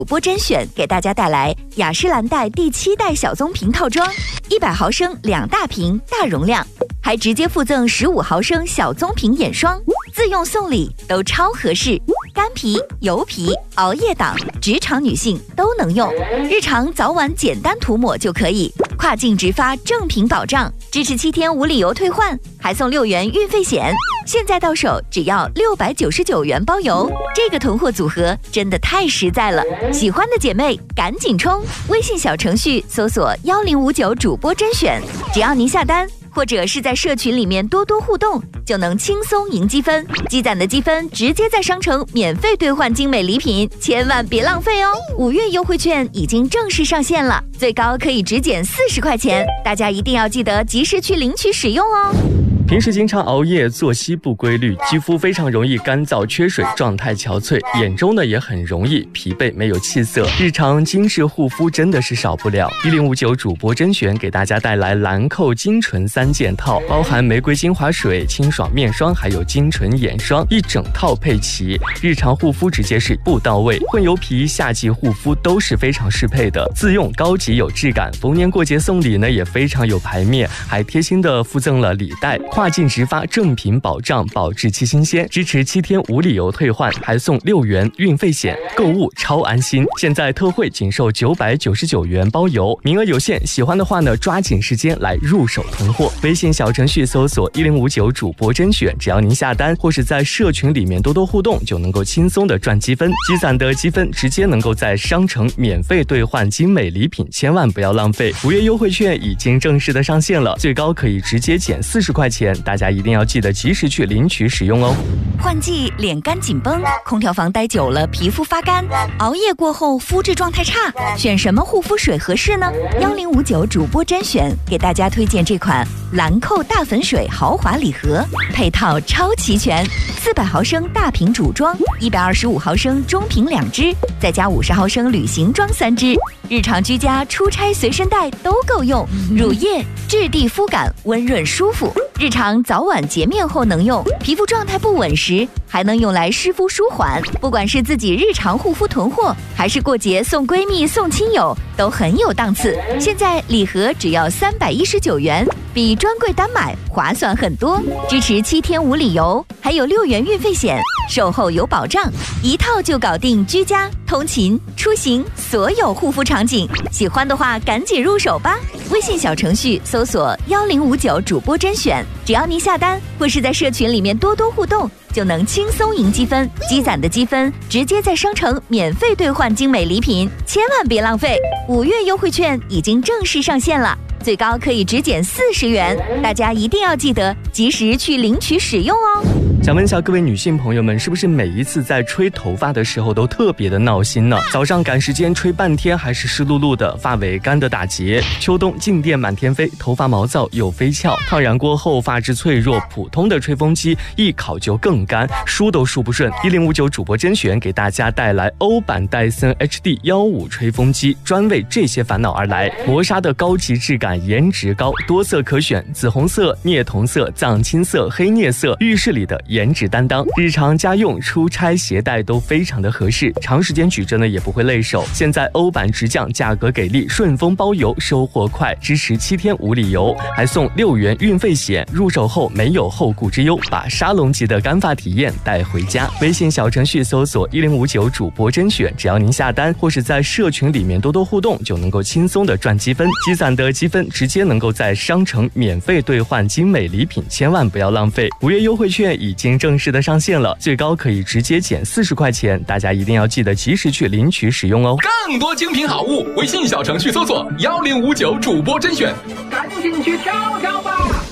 主播甄选给大家带来雅诗兰黛第7代小棕瓶套装，100毫升2大瓶，大容量，还直接附赠15毫升小棕瓶眼霜，自用送礼都超合适。干皮、油皮、熬夜党、职场女性都能用，日常早晚简单涂抹就可以。跨境直发正品保障，支持7天无理由退换，还送6元运费险。现在到手只要699元包邮，这个囤货组合真的太实在了。喜欢的姐妹赶紧冲！微信小程序搜索1059主播甄选，只要您下单，或者是在社群里面多多互动，就能轻松赢积分。积攒的积分直接在商城免费兑换精美礼品，千万别浪费哦！5月优惠券已经正式上线了，最高可以直减40块钱，大家一定要记得及时去领取使用哦。 平时经常熬夜，作息不规律，肌肤非常容易干燥缺水，状态憔悴，眼周呢也很容易疲惫没有气色，日常精致护肤真的是少不了。1059主播甄选给大家带来兰蔻精纯3件套，包含玫瑰精华水、清爽面霜还有精纯眼霜，一整套配齐，日常护肤直接是不到位，混油皮、夏季护肤都是非常适配的，自用高级有质感，逢年过节送礼呢也非常有排面，还贴心的附赠了礼袋。跨境直发正品保障，保质期新鲜，支持7天无理由退换，还送6元运费险，购物超安心。现在特惠仅售999元包邮，名额有限，喜欢的话呢，抓紧时间来入手囤货。微信小程序搜索1059主播甄选，只要您下单或是在社群里面多多互动，就能够轻松的赚积分，积攒的积分直接能够在商城免费兑换精美礼品，千万不要浪费。5月优惠券已经正式的上线了，最高可以直接减40块钱。大家一定要记得及时去领取使用哦。 换季脸干紧绷，空调房待久了皮肤发干，熬夜过后肤质状态差，选什么护肤水合适呢？1059主播甄选给大家推荐这款兰蔻大粉水豪华礼盒，配套超齐全，400毫升大瓶主妆，125毫升中瓶2支，再加50毫升旅行装3支，日常居家、出差随身带都够用。乳液质地肤感温润舒服，日常早晚洁面后能用，皮肤状态不稳时还能用来湿敷舒缓。不管是自己日常护肤囤货，还是过节送闺蜜送亲友，都很有档次。现在礼盒只要319元，比专柜单买划算很多，支持7天无理由，还有6元运费险，售后有保障，一套就搞定居家、通勤、出行所有护肤场景。喜欢的话赶紧入手吧！微信小程序搜索1059主播甄选，只要您下单或是在社群里面多多互动，就能轻松赢积分。积攒的积分直接在商城免费兑换精美礼品，千万别浪费。5月优惠券已经正式上线了，最高可以直减40元，大家一定要记得及时去领取使用哦。 想问一下各位女性朋友们，是不是每一次在吹头发的时候都特别的闹心呢？早上赶时间吹半天还是湿漉漉的，发尾干的打结；秋冬静电满天飞，头发毛躁又飞翘；烫染过后发质脆弱，普通的吹风机一烤就更干，梳都梳不顺。1059主播甄选给大家带来欧版戴森 HD15吹风机，专为这些烦恼而来。磨砂的高级质感，颜值高，多色可选，紫红色、镍铜色、藏青色、黑镍色，浴室里的颜值担当，日常家用、出差携带都非常的合适，长时间举着呢也不会累手。现在欧版直降，价格给力，顺丰包邮，收货快，支持7天无理由，还送6元运费险，入手后没有后顾之忧，把沙龙级的干发体验带回家。微信小程序搜索1059主播甄选，只要您下单或是在社群里面多多互动，就能够轻松的赚积分，积攒的积分直接能够在商城免费兑换精美礼品，千万不要浪费。5月优惠券已经正式的上线了，最高可以直接减40块钱，大家一定要记得及时去领取使用哦。 更多精品好物，微信小程序搜索1059主播甄选，赶紧去挑挑吧。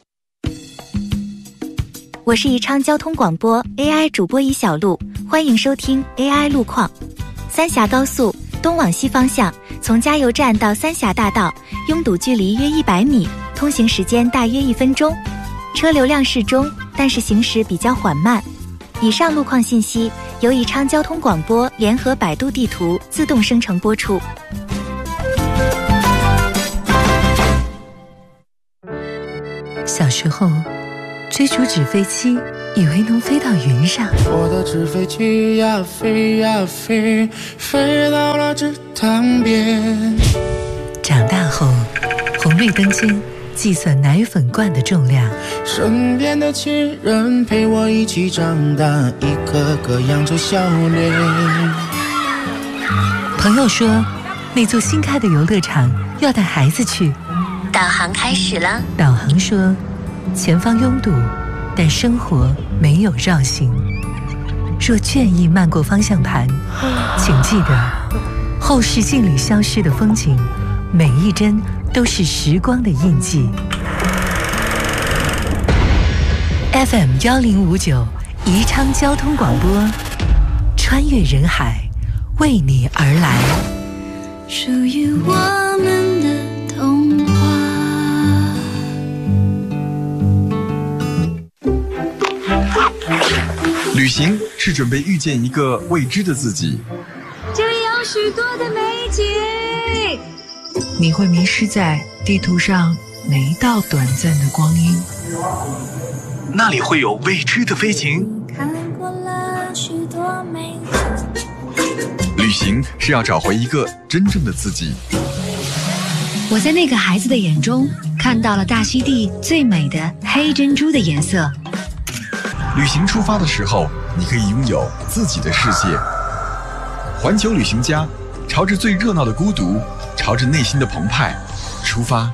我是宜昌交通广播 AI 主播尹小璐，欢迎收听 AI 路况。三峡高速东往西方向，从加油站到三峡大道，拥堵距离约100米，通行时间大约1分钟，车流量适中，但是行驶比较缓慢。以上路况信息由宜昌交通广播联合百度地图自动生成播出。 小时候追逐纸飞机， 以为能飞到云上。 我的纸飞机呀飞呀飞，飞到了池塘边。 长大后，红绿灯间计算奶粉罐的重量。 身边的亲人陪我一起长大，一个个扬着笑脸。 朋友说，那座新开的游乐场要带孩子去。 导航开始了。 导航说，前方拥堵，但生活没有绕行。若倦意漫过方向盘，请记得，后视镜里消失的风景，每一帧都是时光的印记。FM 1059宜昌交通广播，穿越人海，为你而来。 属于我们的童话。 旅行是准备遇见一个未知的自己。 这里有许多的美景。 你会迷失在地图上每一道短暂的光阴。 那里会有未知的飞行。 看过了许多美景。 旅行是要找回一个真正的自己。 我在那个孩子的眼中看到了大溪地最美的黑珍珠的颜色。 旅行出发的时候，你可以拥有自己的世界。环球旅行家，朝着最热闹的孤独，朝着内心的澎湃出发。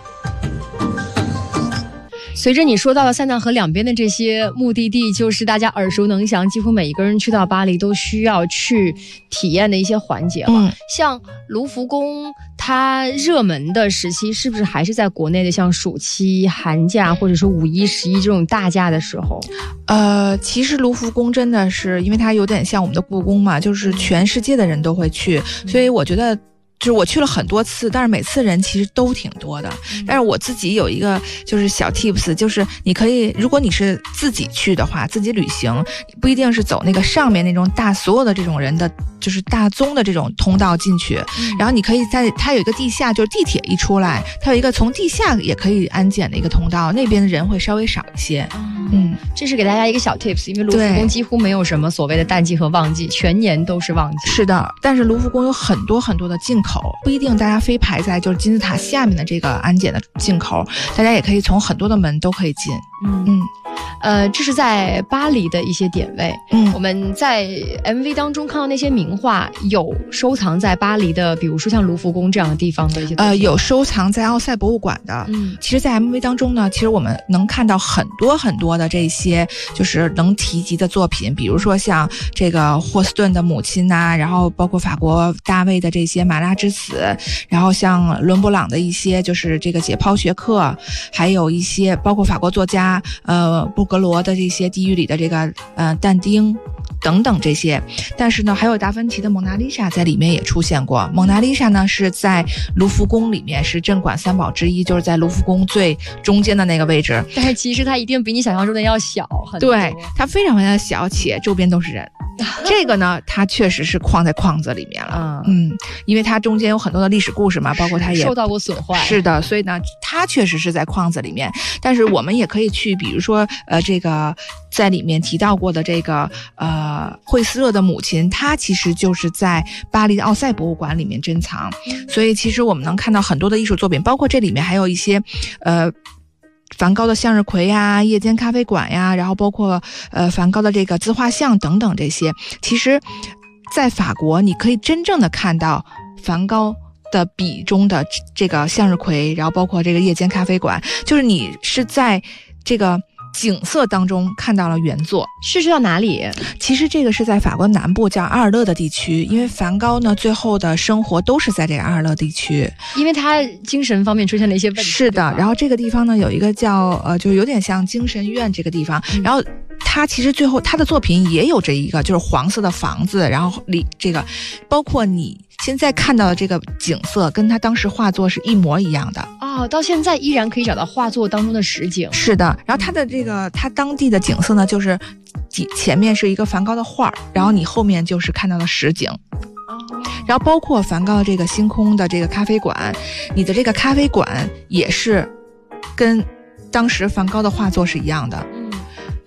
随着你说到了塞纳河两边的这些目的地，就是大家耳熟能详，几乎每一个人去到巴黎都需要去体验的一些环节了。像卢浮宫，它热门的时期是不是还是在国内的像暑期、寒假，或者说5、11这种大假的时候？ 其实卢浮宫真的是，因为它有点像我们的故宫嘛，就是全世界的人都会去，所以我觉得就是我去了很多次，但是每次人其实都挺多的。但是我自己有一个就是小 tips， 就是你可以，如果你是自己去的话，自己旅行，不一定是走那个上面那种所有的这种人的，就是大宗的这种通道进去，然后你可以在它有一个地下，就是地铁一出来，它有一个从地下也可以安检的一个通道，那边的人会稍微少一些。 这是给大家一个小 tips， 因为卢浮宫几乎没有什么所谓的淡季和旺季，全年都是旺季。 是的，但是卢浮宫有很多很多的进口，不一定大家非排在就是金字塔下面的这个安检的进口，大家也可以从很多的门都可以进。 这是在巴黎的一些点位。我们在 MV 当中看到那些名画，有收藏在巴黎的，比如说像卢浮宫这样的地方的一些有收藏在奥赛博物馆的。其实在 MV 当中呢，其实我们能看到很多很多的这些就是能提及的作品，比如说像这个霍斯顿的母亲呐，然后包括法国大卫的这些马拉之死，然后像伦勃朗的一些就是这个解剖学课，还有一些包括法国作家布格罗的这些地狱里的这个但丁等等这些。但是呢，还有达芬奇的蒙娜丽莎在里面也出现过。蒙娜丽莎呢是在卢浮宫里面是镇馆三宝之一，就是在卢浮宫最中间的那个位置。 但是其实它一定比你想象中的要小很多。 对，它非常非常小，且周边都是人。这个呢，它确实是框在框子里面了。因为它中间有很多的历史故事嘛，包括它也受到过损坏。 是的，所以呢，它确实是在框子里面。但是我们也可以去，比如说这个在里面提到过的这个惠斯勒的母亲，她其实就是在巴黎的奥赛博物馆里面珍藏。所以其实我们能看到很多的艺术作品，包括这里面还有一些梵高的向日葵呀、夜间咖啡馆呀，然后包括梵高的这个自画像等等这些。其实在法国你可以真正的看到梵高的笔中的这个向日葵，然后包括这个夜间咖啡馆，就是你是在这个景色当中看到了原作。 是去到哪里？ 其实这个是在法国南部叫阿尔勒的地区，因为梵高呢最后的生活都是在这个阿尔勒地区， 因为他精神方面出现了一些问题。 是的，然后这个地方呢有一个叫就有点像精神院这个地方，然后他其实最后他的作品也有这一个就是黄色的房子，然后这个包括你现在看到的这个景色跟他当时画作是一模一样的。 到现在依然可以找到画作当中的实景。 是的，然后他的这个他当地的景色呢，就是前面是一个梵高的画，然后你后面就是看到了实景。然后包括梵高的这个星空的这个咖啡馆，你的这个咖啡馆也是跟当时梵高的画作是一样的。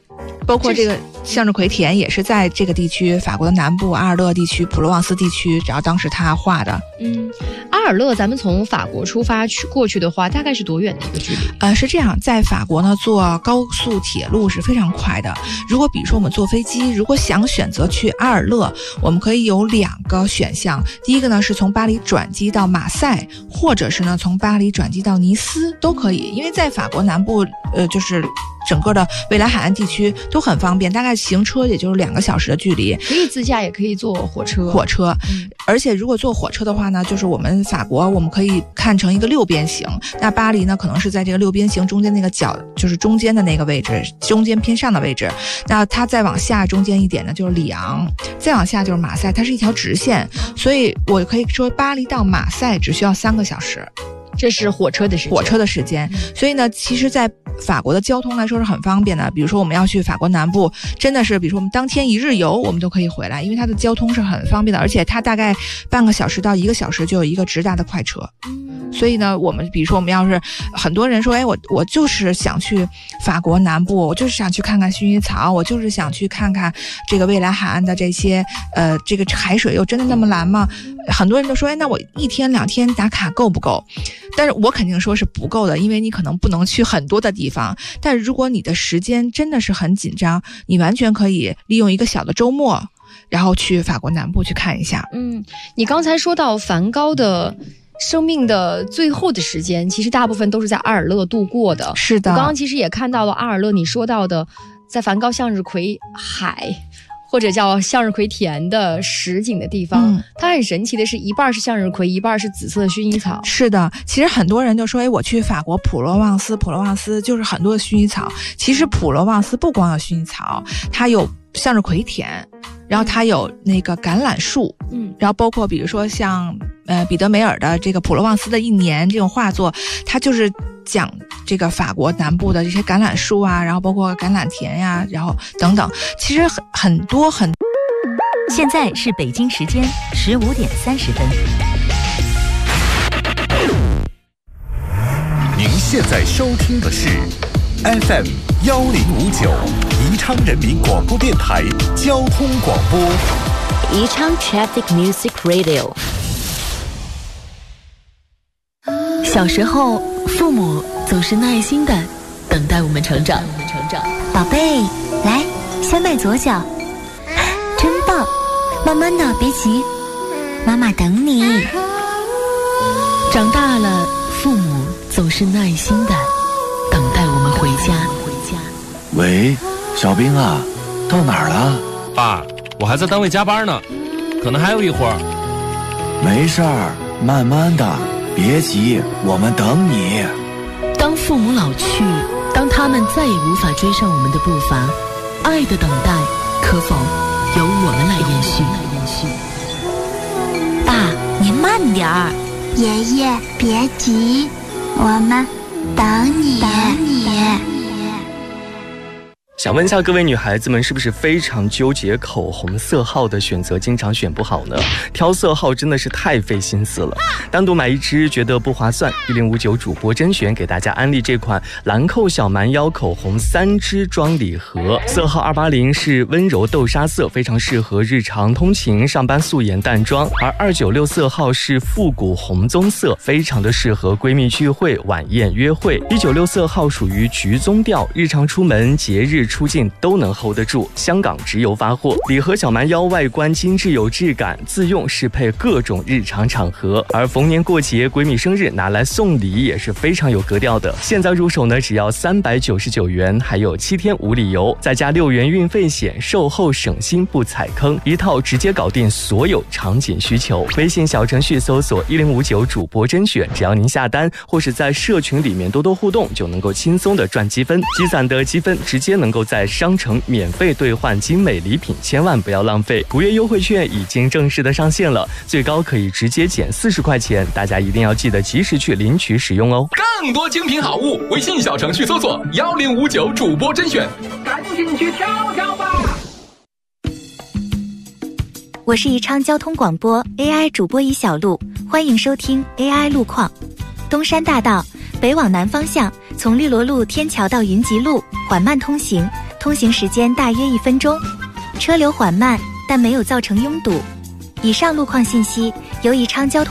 包括这个向日葵田也是在这个地区，法国的南部阿尔勒地区、普罗旺斯地区，然后当时他画的。 阿尔勒，咱们从法国出发过去的话，大概是多远的一个距离？ 是这样，在法国呢，坐高速铁路是非常快的。如果比如说我们坐飞机，如果想选择去阿尔勒，我们可以有2个选项。第一个呢是从巴黎转机到马赛，或者是呢从巴黎转机到尼斯都可以。因为在法国南部，就是整个的蔚蓝海岸地区都很方便，大概行车也就是2个小时的距离， 可以自驾也可以坐火车。 而且如果坐火车的话呢，就是我们法国我们可以看成一个6边形，那巴黎呢可能是在这个6边形中间那个角，就是中间的那个位置，中间偏上的位置。那它再往下中间一点呢就是里昂，再往下就是马赛，它是一条直线，所以我可以说巴黎到马赛只需要3个小时。 这是火车的时间。 所以呢，其实在法国的交通来说是很方便的。比如说我们要去法国南部，真的是比如说我们当天1日游我们都可以回来，因为它的交通是很方便的，而且它大概半个小时到1个小时就有一个直达的快车。所以呢，我们比如说我们要是很多人说，我就是想去法国南部，我就是想去看看薰衣草，我就是想去看看这个蔚蓝海岸的这些这个海水又真的那么蓝吗？很多人都说，那我1天2天打卡够不够？但是我肯定说是不够的，因为你可能不能去很多的地方。但是如果你的时间真的是很紧张，你完全可以利用一个小的周末，然后去法国南部去看一下。 你刚才说到梵高的生命的最后的时间，其实大部分都是在阿尔勒度过的。 是的， 我刚刚其实也看到了阿尔勒你说到的，在梵高向日葵海或者叫向日葵田的实景的地方，它很神奇的是一半是向日葵，一半是紫色的薰衣草。 是的，其实很多人就说，我去法国普罗旺斯就是很多的薰衣草。其实普罗旺斯不光有薰衣草，它有向日葵田，然后它有那个橄榄树，然后包括比如说像彼得梅尔的这个普罗旺斯的1年这种画作，它就是讲这个法国南部的这些橄榄树啊，然后包括橄榄田呀，然后等等，其实很多。 现在是北京时间15点30分。 您现在收听的是 FM 1059宜昌人民广播电台交通广播， 宜昌 Traffic Music Radio。小时候，父母总是耐心的等待我们成长。 宝贝，来，先迈左脚，真棒！慢慢的，别急，妈妈等你。 长大了，父母总是耐心的等待我们回家。 喂，小兵啊，到哪儿了？ 爸，我还在单位加班呢，可能还有一会儿。 没事儿，慢慢的。别急，我们等你。 当父母老去，当他们再也无法追上我们的步伐，爱的等待可否由我们来延续？ 爸，您慢点儿。 爷爷，别急，我们等你。 想问一下各位女孩子们，是不是非常纠结口红色号的选择，经常选不好呢？挑色号真的是太费心思了，单独买一支觉得不划算。1059主播甄选给大家安利这款兰蔻小蛮腰口红3支装礼盒，色号280是温柔豆沙色，非常适合日常通勤、上班素颜淡妆；而296色号是复古红棕色，非常的适合闺蜜聚会、晚宴约会。196色号属于橘棕调，日常出门、节日出境都能 hold 得住，香港直邮发货。礼盒小蛮腰外观精致有质感，自用适配各种日常场合，而逢年过节、闺蜜生日拿来送礼也是非常有格调的。现在入手呢，只要399元，还有7天无理由，再加6元运费险，售后省心不踩坑，一套直接搞定所有场景需求。微信小程序搜索1059主播甄选，只要您下单或是在社群里面多多互动，就能够轻松的赚积分，积攒的积分直接能够在商城免费兑换精美礼品，千万不要浪费。5月优惠券已经正式的上线了，最高可以直接减40块钱，大家一定要记得及时去领取使用哦。 更多精品好物，微信小程序搜索1059主播甄选，赶紧去挑挑吧。 我是宜昌交通广播 AI 主播乙小璐，欢迎收听 AI 路况。东山大道北往南方向，从绿萝路天桥到云集路缓慢通行， 通行时间大约1分钟，车流缓慢，但没有造成拥堵。以上路况信息由宜昌交通